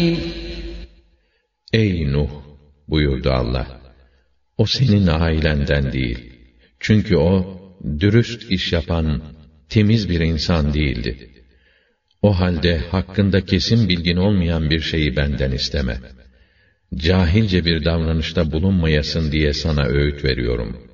Ey Nuh! Buyurdu Allah. O senin ailenden değil. Çünkü o, dürüst iş yapan, temiz bir insan değildi. O halde hakkında kesin bilgin olmayan bir şeyi benden isteme. Cahilce bir davranışta bulunmayasın diye sana öğüt veriyorum.